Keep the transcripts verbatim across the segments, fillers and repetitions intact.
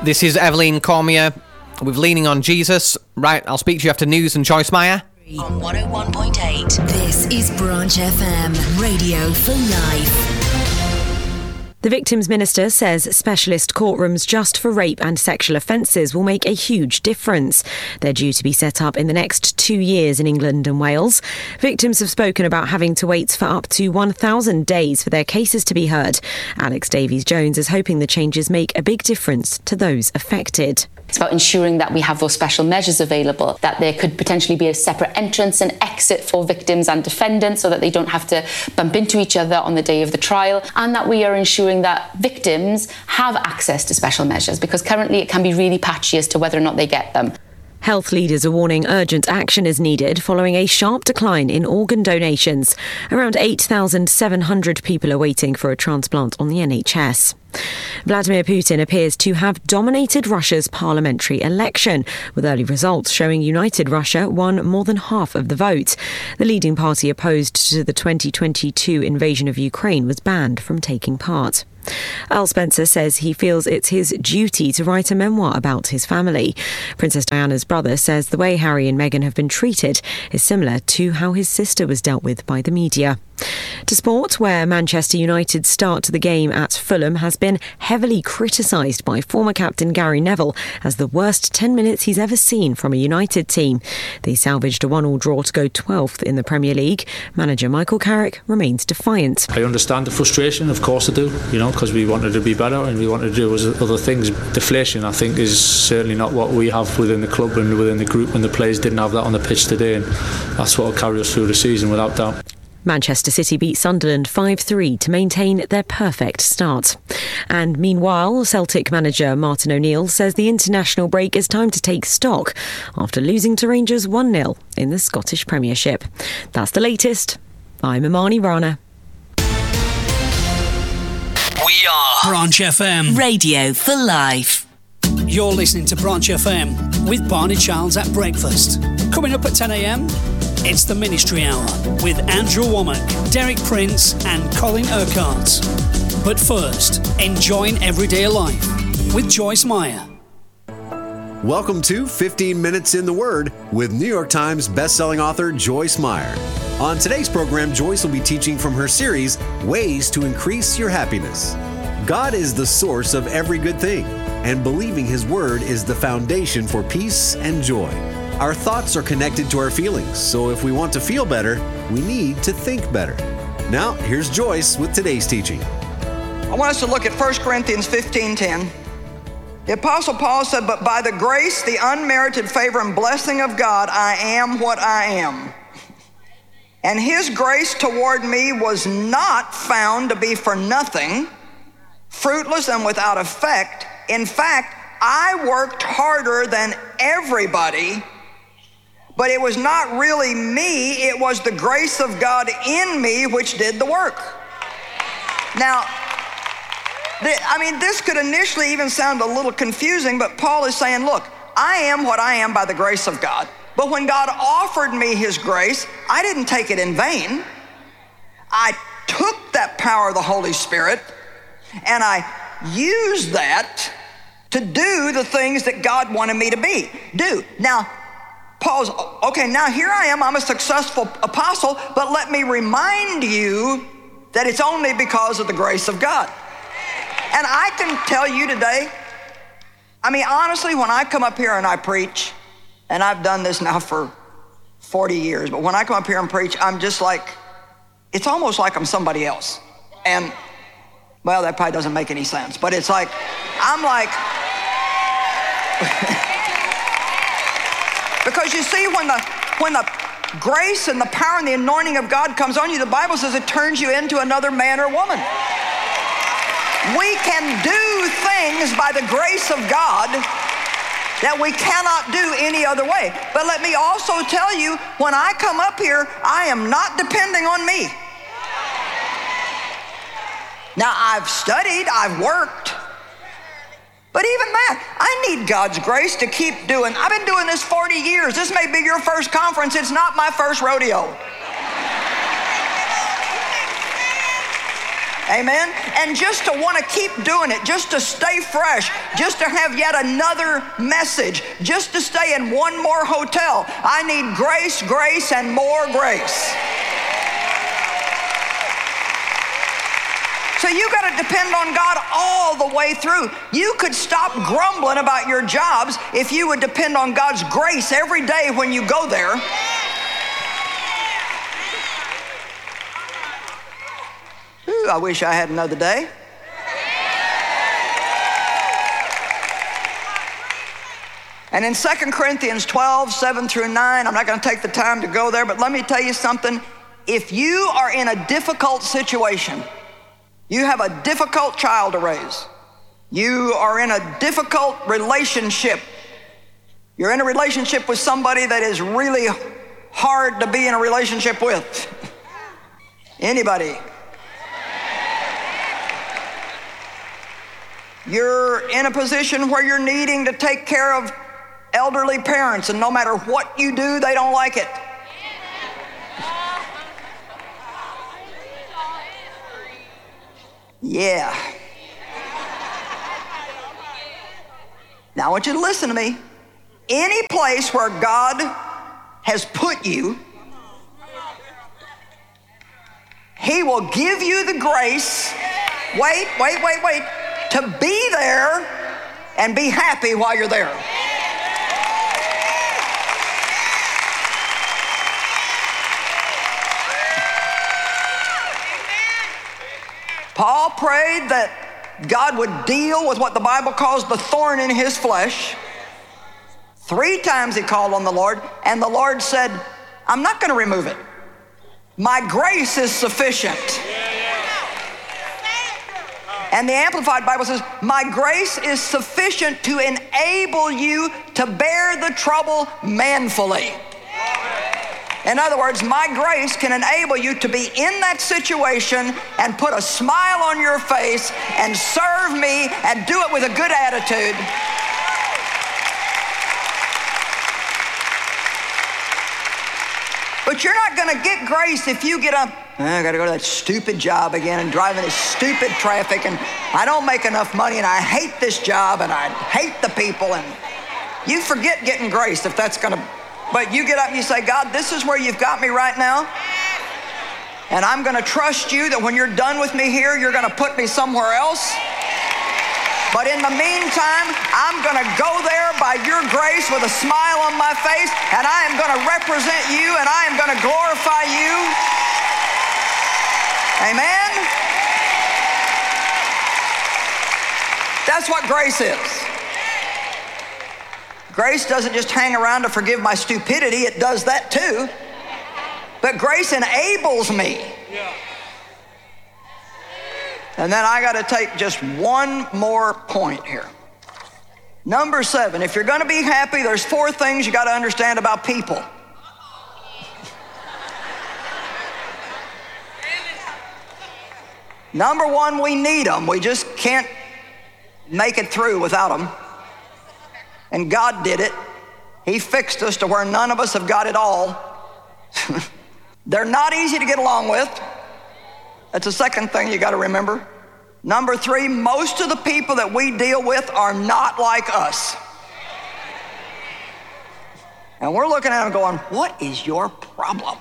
This is Evelyn Cormier with Leaning on Jesus. Right, I'll speak to you after news and Joyce Meyer. On one oh one point eight. This is Branch F M, radio for life. The Victims Minister says specialist courtrooms just for rape and sexual offences will make a huge difference. They're due to be set up in the next two years in England and Wales. Victims have spoken about having to wait for up to one thousand days for their cases to be heard. Alex Davies-Jones is hoping the changes make a big difference to those affected. It's about ensuring that we have those special measures available, that there could potentially be a separate entrance and exit for victims and defendants so that they don't have to bump into each other on the day of the trial, and that we are ensuring that victims have access to special measures, because currently it can be really patchy as to whether or not they get them. Health leaders are warning urgent action is needed following a sharp decline in organ donations. Around eight thousand seven hundred people are waiting for a transplant on the N H S. Vladimir Putin appears to have dominated Russia's parliamentary election, with early results showing United Russia won more than half of the vote. The leading party opposed to the twenty twenty-two invasion of Ukraine was banned from taking part. Earl Spencer says he feels it's his duty to write a memoir about his family. Princess Diana's brother says the way Harry and Meghan have been treated is similar to how his sister was dealt with by the media. To sport, where Manchester United's start to the game at Fulham has been heavily criticised by former captain Gary Neville as the worst ten minutes he's ever seen from a United team. They salvaged a one-all draw to go twelfth in the Premier League. Manager Michael Carrick remains defiant. I understand the frustration, of course I do, you know, because we wanted to be better and we wanted to do other things. Deflation, I think, is certainly not what we have within the club and within the group, and the players didn't have that on the pitch today, and that's what will carry us through the season without doubt. Manchester City beat Sunderland five three to maintain their perfect start. And meanwhile, Celtic manager Martin O'Neill says the international break is time to take stock after losing to Rangers one nil in the Scottish Premiership. That's the latest. I'm Imani Rana. We are Branch F M, radio for life. You're listening to Branch F M with Barney Childs at breakfast. Coming up at ten a.m, it's the Ministry Hour with Andrew Womack, Derek Prince and Colin Urquhart. But first, enjoying everyday life with Joyce Meyer. Welcome to fifteen minutes in the Word with New York Times bestselling author Joyce Meyer. On today's program, Joyce will be teaching from her series, Ways to Increase Your Happiness. God is the source of every good thing, and believing His Word is the foundation for peace and joy. Our thoughts are connected to our feelings, so if we want to feel better, we need to think better. Now, here's Joyce with today's teaching. I want us to look at First Corinthians fifteen ten. The Apostle Paul said, "But by the grace, the unmerited favor and blessing of God, I am what I am. And His grace toward me was not found to be for nothing, fruitless and without effect. In fact, I worked harder than everybody, but it was not really me, it was the grace of God in me which did the work." Now, th- I mean, this could initially even sound a little confusing, but Paul is saying, look, I am what I am by the grace of God. But when God offered me His grace, I didn't take it in vain. I took that power of the Holy Spirit and I used that to do the things that God wanted me to be, do. Now, Paul's, okay, now here I am, I'm a successful apostle, but let me remind you that it's only because of the grace of God. And I can tell you today, I mean, honestly, when I come up here and I preach, and I've done this now for forty years, but when I come up here and preach, I'm just like, it's almost like I'm somebody else. And, well, that probably doesn't make any sense, but it's like, I'm like, because you see, when the when the grace and the power and the anointing of God comes on you, the Bible says it turns you into another man or woman. We can do things by the grace of God that we cannot do any other way. But let me also tell you, when I come up here, I am not depending on me. Now, I've studied, I've worked, but even that, I need God's grace to keep doing. I've been doing this forty years. This may be your first conference. It's not my first rodeo. Amen? And just to want to keep doing it, just to stay fresh, just to have yet another message, just to stay in one more hotel. I need grace, grace, and more grace. So you got to depend on God all the way through. You could stop grumbling about your jobs if you would depend on God's grace every day when you go there. Ooh, I wish I had another day. And in Second Corinthians twelve, seven through nine, I'm not going to take the time to go there, but let me tell you something. If you are in a difficult situation, you have a difficult child to raise, you are in a difficult relationship, you're in a relationship with somebody that is really hard to be in a relationship with. Anybody? You're in a position where you're needing to take care of elderly parents, and no matter what you do, they don't like it. Yeah. Now I want you to listen to me. Any place where God has put you, He will give you the grace, wait, wait, wait, wait, to be there and be happy while you're there. Paul prayed that God would deal with what the Bible calls the thorn in his flesh. Three times he called on the Lord, and the Lord said, I'm not going to remove it. My grace is sufficient. And the Amplified Bible says, my grace is sufficient to enable you to bear the trouble manfully. In other words, my grace can enable you to be in that situation and put a smile on your face and serve me and do it with a good attitude. But you're not going to get grace if you get up, oh, I got to go to that stupid job again and drive in this stupid traffic, and I don't make enough money, and I hate this job, and I hate the people. And you forget getting grace if that's going to, but you get up and you say, God, this is where you've got me right now, and I'm going to trust you that when you're done with me here, you're going to put me somewhere else. But in the meantime, I'm going to go there by your grace with a smile on my face, and I am going to represent you, and I am going to glorify you. Amen? That's what grace is. Grace doesn't just hang around to forgive my stupidity. It does that too. But grace enables me. And then I got to take just one more point here. Number seven, if you're going to be happy, there's four things you got to understand about people. Number one, we need them. We just can't make it through without them. And God did it. He fixed us to where none of us have got it all. They're not easy to get along with. That's the second thing you got to remember. Number three, most of the people that we deal with are not like us. And we're looking at them going, what is your problem?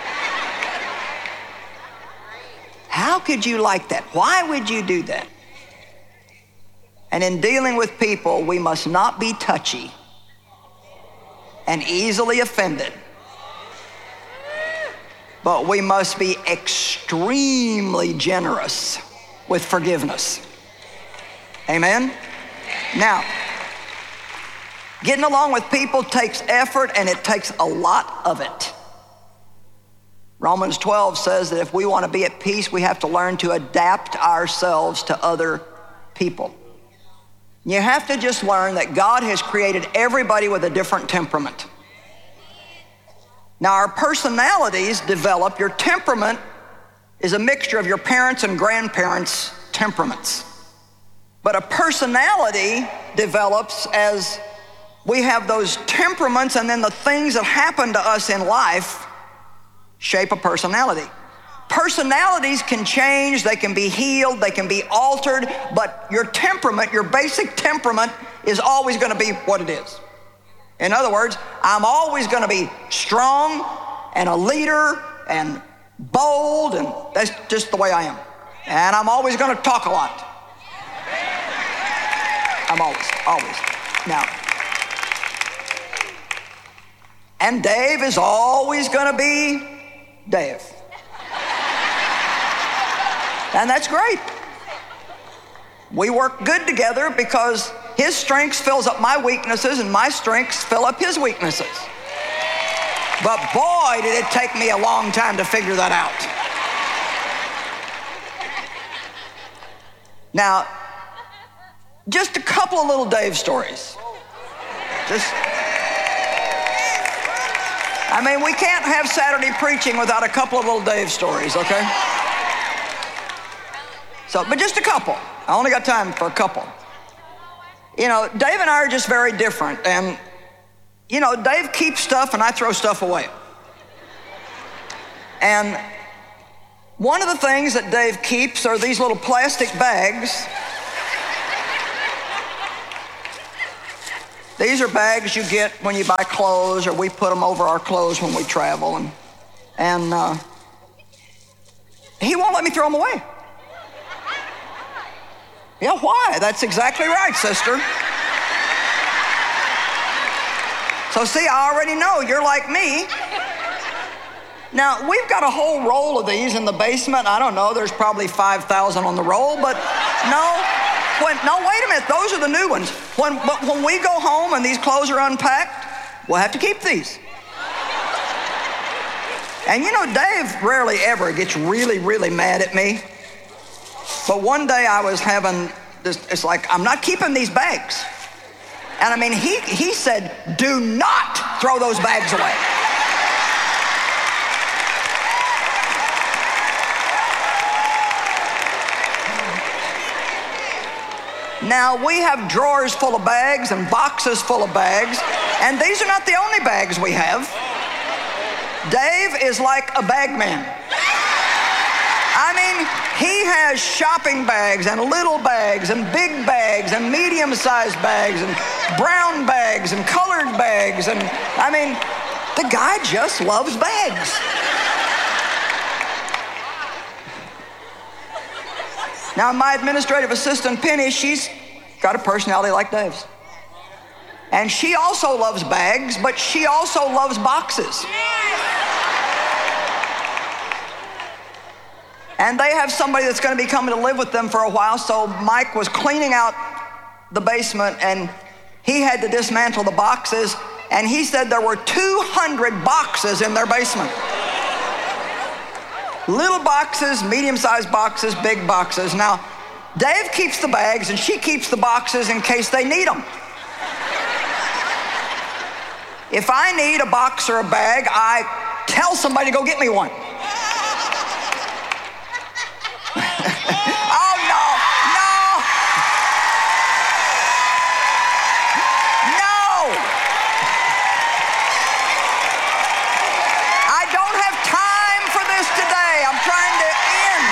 How could you like that? Why would you do that? And in dealing with people, we must not be touchy and easily offended. But we must be extremely generous with forgiveness. Amen? Now, getting along with people takes effort, and it takes a lot of it. Romans twelve says that if we want to be at peace, we have to learn to adapt ourselves to other people. You have to just learn that God has created everybody with a different temperament. Now, our personalities develop. Your temperament is a mixture of your parents' and grandparents' temperaments. But a personality develops as we have those temperaments, and then the things that happen to us in life shape a personality. personalities can change, they can be healed, they can be altered, but your temperament, your basic temperament is always going to be what it is. In other words, I'm always going to be strong and a leader and bold, and that's just the way I am. And I'm always going to talk a lot. I'm always, always. Now, and Dave is always going to be Dave. And that's great. We work good together because his strengths fills up my weaknesses and my strengths fill up his weaknesses. But boy, did it take me a long time to figure that out. Now, just a couple of little Dave stories. Just, I mean, we can't have Saturday preaching without a couple of little Dave stories, okay? So, but just a couple. I only got time for a couple. You know, Dave and I are just very different. And, you know, Dave keeps stuff and I throw stuff away. And one of the things that Dave keeps are these little plastic bags. These are bags you get when you buy clothes, or we put them over our clothes when we travel. And, and uh, he won't let me throw them away. Yeah, why? That's exactly right, sister. So see, I already know you're like me. Now, we've got a whole roll of these in the basement. I don't know, there's probably five thousand on the roll, but no, when, no, wait a minute, those are the new ones. When, but when we go home and these clothes are unpacked, we'll have to keep these. And you know, Dave rarely ever gets really, really mad at me. But one day I was having this, it's like, I'm not keeping these bags. And I mean, he, he said, do not throw those bags away. Now, we have drawers full of bags and boxes full of bags, and these are not the only bags we have. Dave is like a bag man. I mean, he has shopping bags and little bags and big bags and medium-sized bags and brown bags and colored bags. And I mean, the guy just loves bags. Now, my administrative assistant, Penny, she's got a personality like Dave's. And she also loves bags, but she also loves boxes. And they have somebody that's going to be coming to live with them for a while, so Mike was cleaning out the basement, and he had to dismantle the boxes, and he said there were two hundred boxes in their basement. Little boxes, medium-sized boxes, big boxes. Now, Dave keeps the bags, and she keeps the boxes in case they need them. If I need a box or a bag, I tell somebody to go get me one. Oh, no, no. No. I don't have time for this today. I'm trying to end.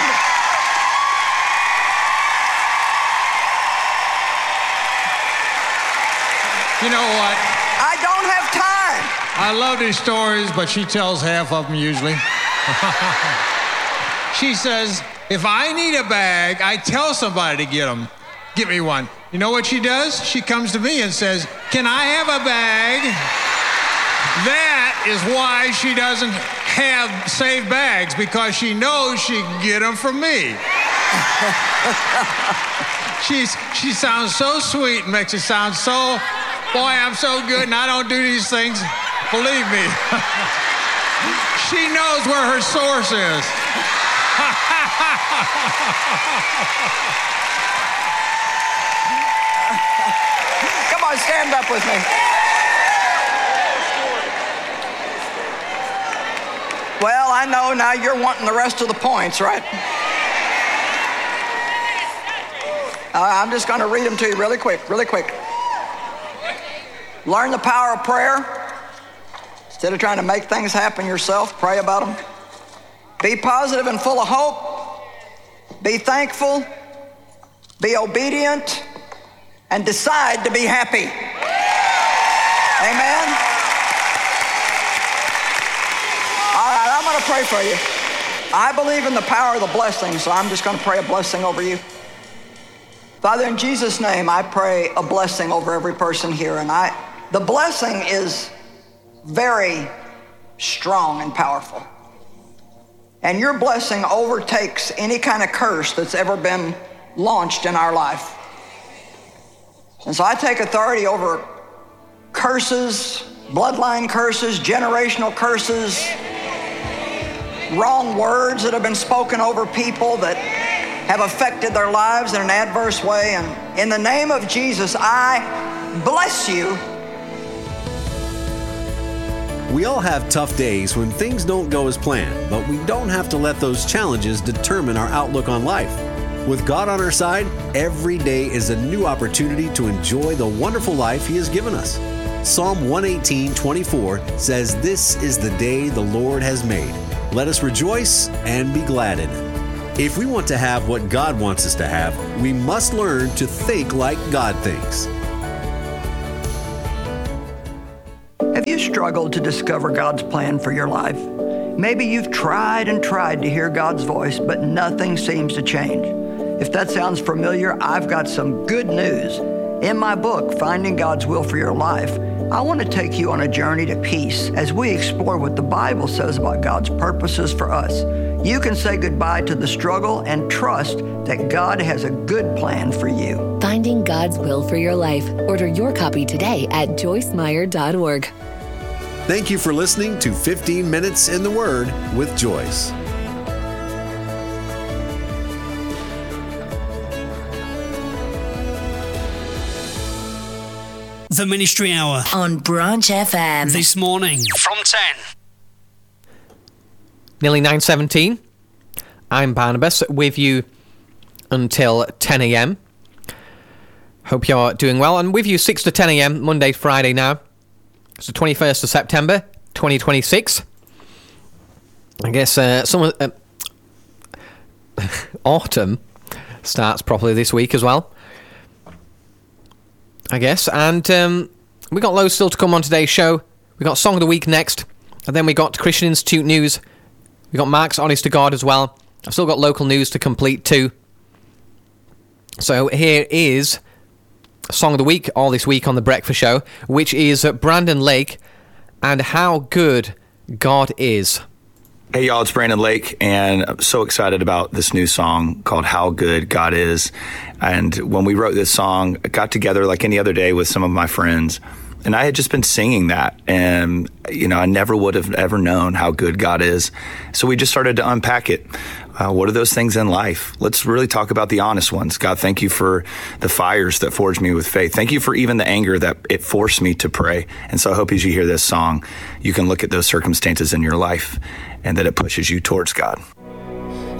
You know what? I don't have time. I love these stories, but she tells half of them usually. She says, if I need a bag, I tell somebody to get them. Get me one. You know what she does? She comes to me and says, can I have a bag? That is why she doesn't have saved bags, because she knows she can get them from me. She's, she sounds so sweet and makes it sound so, boy, I'm so good and I don't do these things. Believe me. She knows where her source is. Come on, stand up with me. Well, I know now you're wanting the rest of the points, right? Uh, I'm just going to read them to you really quick, really quick. Learn the power of prayer. Instead of trying to make things happen yourself, pray about them. Be positive and full of hope. Be thankful. Be obedient. And decide to be happy. Amen? All right, I'm going to pray for you. I believe in the power of the blessing, so I'm just going to pray a blessing over you. Father, in Jesus' name, I pray a blessing over every person here. And I, the blessing is very strong and powerful. And your blessing overtakes any kind of curse that's ever been launched in our life. And so I take authority over curses, bloodline curses, generational curses, wrong words that have been spoken over people that have affected their lives in an adverse way. And in the name of Jesus, I bless you. We all have tough days when things don't go as planned, but we don't have to let those challenges determine our outlook on life. With God on our side, every day is a new opportunity to enjoy the wonderful life He has given us. Psalm one eighteen, twenty-four says, "This is the day the Lord has made. Let us rejoice and be glad in it." If we want to have what God wants us to have, we must learn to think like God thinks. Have you struggled to discover God's plan for your life? Maybe you've tried and tried to hear God's voice, but nothing seems to change. If that sounds familiar, I've got some good news. In my book, Finding God's Will for Your Life, I want to take you on a journey to peace as we explore what the Bible says about God's purposes for us. You can say goodbye to the struggle and trust that God has a good plan for you. Finding God's Will for Your Life. Order your copy today at joyce meyer dot org. Thank you for listening to fifteen minutes in the Word with Joyce. The Ministry Hour on Branch F M. This morning from ten. Nearly nine seventeen. I'm Barnabas with you until ten a.m. Hope you're doing well. And with you six to ten a.m. Monday to Friday now. It's the twenty-first of September, twenty twenty-six. I guess uh, some uh, autumn starts properly this week as well, I guess. And um, we got loads still to come on today's show. We got Song of the Week next, and then we got Christian Institute news. We got Mark's Honest to God as well. I've still got local news to complete too. So here is Song of the Week all this week on The Breakfast Show, which is Brandon Lake and How Good God Is. Hey y'all, it's Brandon Lake, and I'm so excited about this new song called How Good God Is. And when we wrote this song, I got together like any other day with some of my friends, and I had just been singing that, and you know, I never would have ever known how good God is. So we just started to unpack it. Uh, what are those things in life? Let's really talk about the honest ones. God, thank you for the fires that forged me with faith. Thank you for even the anger that it forced me to pray. And so I hope as you hear this song, you can look at those circumstances in your life and that it pushes you towards God.